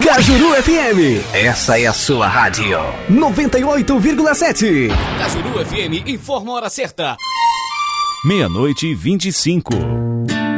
Cajuru FM. Essa é a sua rádio. 98,7. Cajuru FM informa a hora certa. 00:25.